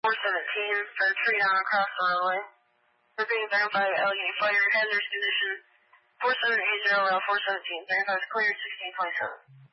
417 for a tree down across the roadway. We're being verified at Alligator Fire, hazardous condition 4780 around 417. Verified cleared 1627.